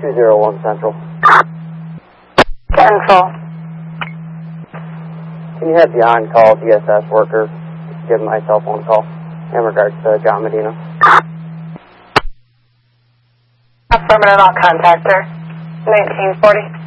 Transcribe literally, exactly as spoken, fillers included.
two zero one Central. Central. Can you have the on-call D S S worker give my cell phone call in regards to John Medina? Affirmative, I'll contact her. nineteen forty.